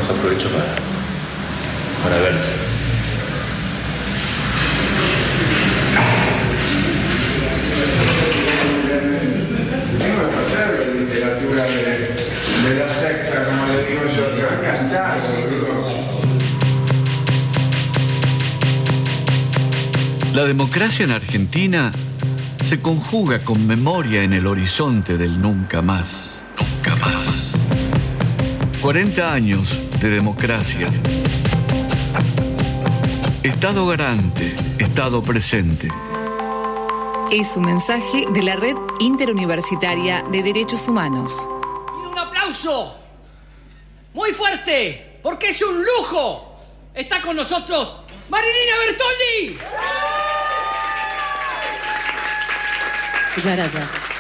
además aprovecho para verte. Tengo que hacer literatura de la secta, como le digo yo, que va a cantar, La democracia en Argentina se conjuga con memoria en el horizonte del nunca más. Nunca más. 40 años de democracia. Estado garante, Estado presente. Es un mensaje de la Red Interuniversitaria de Derechos Humanos. ¡Y un aplauso! ¡Muy fuerte! Porque es un lujo. Está con nosotros Marilina Bertoldi. Muchas gracias.